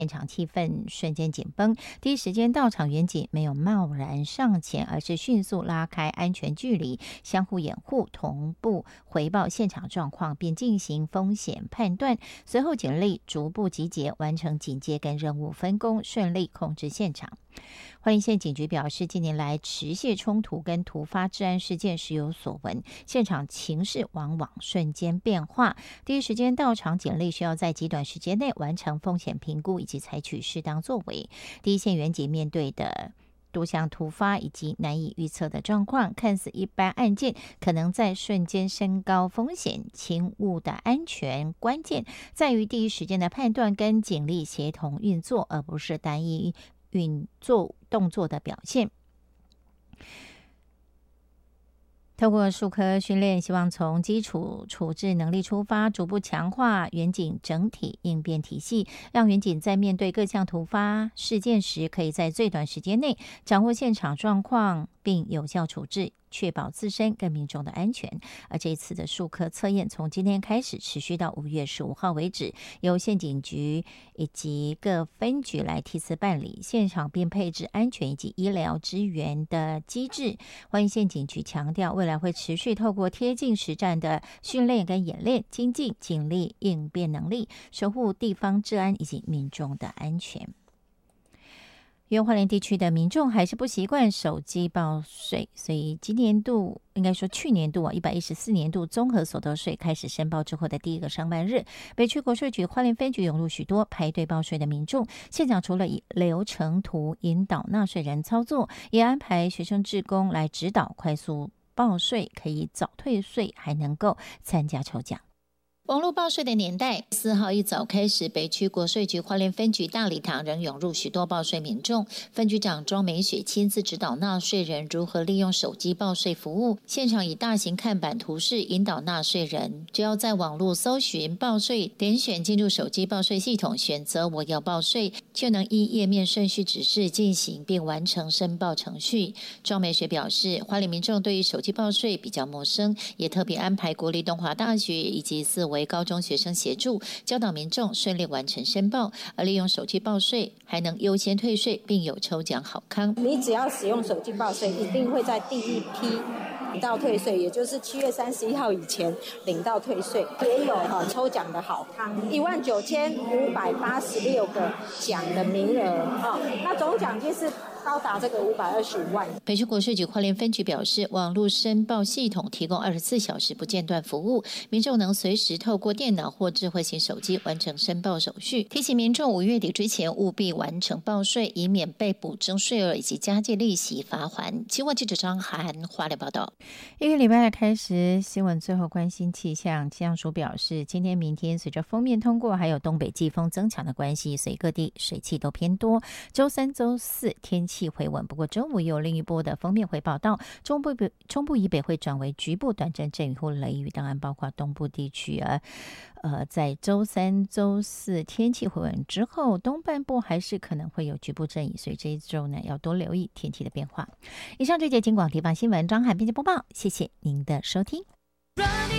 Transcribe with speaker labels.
Speaker 1: 现场气氛瞬间紧绷，第一时间到场员警没有贸然上前，而是迅速拉开安全距离，相互掩护，同步回报现场状况，并进行风险判断。随后警力逐步集结，完成警戒跟任务分工，顺利控制现场。花莲县警局表示，近年来持械冲突跟突发治安事件时有所闻，现场情势往往瞬间变化，第一时间到场警力需要在极短时间内完成风险评估以及采取适当作为。第一线员警面对的多项突发以及难以预测的状况，看似一般案件可能在瞬间升高风险，勤务的安全关键在于第一时间的判断跟警力协同运作，而不是单一运作动作的表现。透过数科训练，希望从基础处置能力出发，逐步强化员警整体应变体系，让员警在面对各项突发事件时，可以在最短时间内掌握现场状况，并有效处置，确保自身跟民众的安全。而这次的数科测验从今天开始持续到5月15号为止，由县警局以及各分局来替次办理，现场并配置安全以及医疗支援的机制。花莲县警局强调，未来会持续透过贴近实战的训练跟演练，精进警力应变能力，守护地方治安以及民众的安全。因为花莲地区的民众还是不习惯手机报税，所以今年度应该说去年度114年度综合所得税开始申报之后的第一个上班日，北区国税局花莲分局涌入许多排队报税的民众。现场除了以流程图引导纳税人操作，也安排学生志工来指导快速报税，可以早退税，还能够参加抽奖。网络报税的年代，4号一早开始，北区国税局花莲分局大礼堂仍涌入许多报税民众。分局长庄美雪亲自指导纳税人如何利用手机报税服务，现场以大型看板图示引导纳税人，只要在网络搜寻报税，点选进入手机报税系统，选择我要报税，就能依页面顺序指示进行并完成申报程序。庄美雪表示，花莲民众对于手机报税比较陌生，也特别安排国立东华大学以及4位高中学生协助，教导民众顺利完成申报，而利用手机报税还能优先退税，并有抽奖好康。
Speaker 2: 你只要使用手机报税，一定会在第一批领到退税，也就是7月31号以前领到退税，也有抽奖的好康，19586个奖的名额，那总奖金是高达这个525万。
Speaker 1: 北区国税局花莲分局表示，网络申报系统提供24小时不间断服务，民众能随时透过电脑或智慧型手机完成申报手续。提醒民众5月底之前务必完成报税，以免被补征税额以及加计利息罚锾。新闻记者张涵花莲报道。一个礼拜开始，新闻最后关心气象。气象署表示，今天、明天随着锋面通过，还有东北季风增强的关系，所以各地水汽都偏多。周3、周4天气回稳，不过周5又有另一波的锋面会报道，中部以北会转为局部短暂阵雨或雷雨，当然包括东部地区在周3、周4天气回稳之后，东半部还是可能会有局部阵雨，所以这一周呢要多留意天气的变化。以上这节警广地方新闻，张海编辑播报，谢谢您的收听。